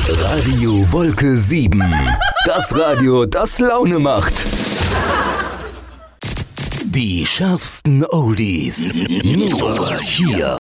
Radio Wolke 7. Das Radio, das Laune macht. Die schärfsten Oldies. Nur hier